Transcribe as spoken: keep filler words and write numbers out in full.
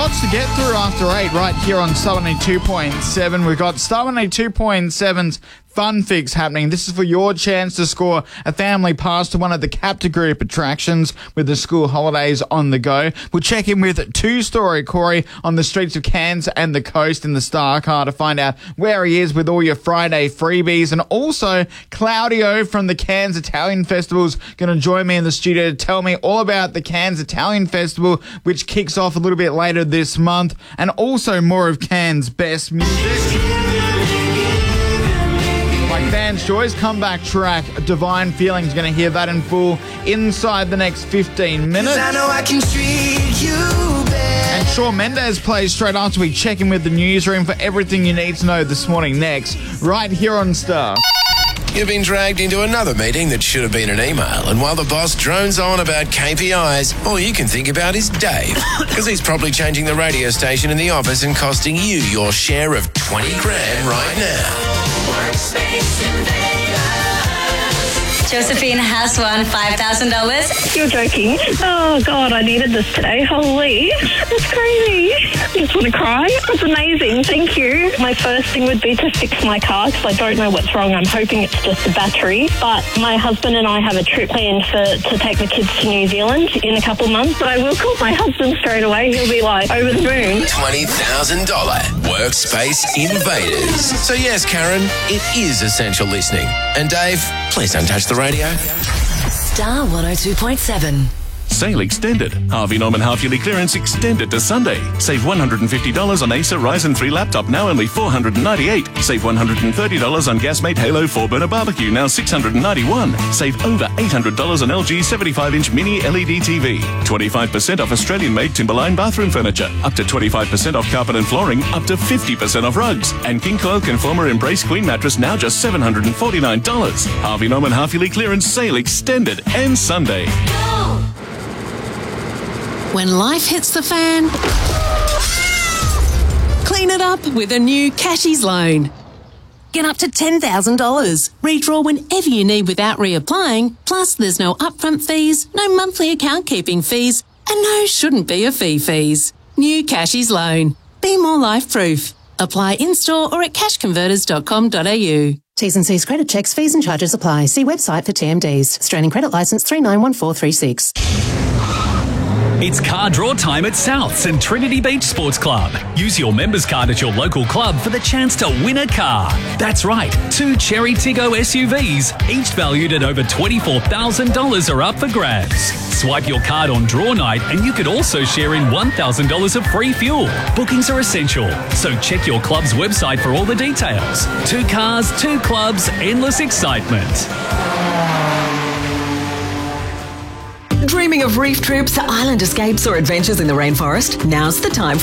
Lots to get through after eight right here on Star one eighty-two point seven. We've got Star one eighty-two point seven's Fun Fix happening. This is for your chance to score a family pass to one of the Captor Group attractions with the school holidays on the go. We'll check in with two-story Corey on the streets of Cairns and the coast in the Star Car to find out where he is with all your Friday freebies. And also, Claudio from the Cairns Italian Festival's going to join me in the studio to tell me all about the Cairns Italian Festival, which kicks off a little bit later this month, and also more of Cairns' best music. Like Van's Joy's comeback track, Divine Feelings, going to hear that in full inside the next fifteen minutes. I know I can treat you better. And Shawn Mendes plays straight after we check in with the newsroom for everything you need to know this morning next, right here on Star. You've been dragged into another meeting that should have been an email, and while the boss drones on about K P Is, all you can think about is Dave, because he's probably changing the radio station in the office and costing you your share of twenty grand right now. Josephine has won five thousand dollars. You're joking. Oh, God, I needed this today. Holy, that's crazy. I just want to cry. That's amazing. Thank you. My first thing would be to fix my car because I don't know what's wrong. I'm hoping it's just a battery. But my husband and I have a trip planned for to take the kids to New Zealand in a couple months. But I will call my husband straight away. He'll be like over the moon. twenty thousand dollars Workspace Invaders. So yes, Karen, it is essential listening. And Dave, please don't touch the radio. Star one oh two point seven. Sale extended. Harvey Norman half-yearly clearance extended to Sunday. Save one hundred fifty dollars on Acer Ryzen three laptop, now only four hundred ninety-eight dollars. Save one hundred thirty dollars on Gasmate Halo four burner barbecue, now six hundred ninety-one dollars. Save over eight hundred dollars on L G seventy-five inch mini L E D T V. twenty-five percent off Australian-made Timberline bathroom furniture. Up to twenty-five percent off carpet and flooring. Up to fifty percent off rugs. And King Coil Conformer Embrace Queen mattress, now just seven hundred forty-nine dollars. Harvey Norman half-yearly clearance sale extended and Sunday. When life hits the fan, clean it up with a new Cashies loan. Get up to ten thousand dollars. Redraw whenever you need without reapplying. Plus, there's no upfront fees, no monthly account keeping fees, and no shouldn't be a fee fees. New Cashies loan. Be more life-proof. Apply in-store or at cash converters dot com dot a u. T's and C's credit checks, fees and charges apply. See website for T M Ds. Australian Credit Licence three nine one four three six. It's car draw time at Souths and Trinity Beach Sports Club. Use your members card at your local club for the chance to win a car. That's right, two Cherry Tiggo S U Vs, each valued at over twenty-four thousand dollars, are up for grabs. Swipe your card on draw night and you could also share in one thousand dollars of free fuel. Bookings are essential, so check your club's website for all the details. Two cars, two clubs, endless excitement. Dreaming of reef trips, island escapes or adventures in the rainforest? Now's the time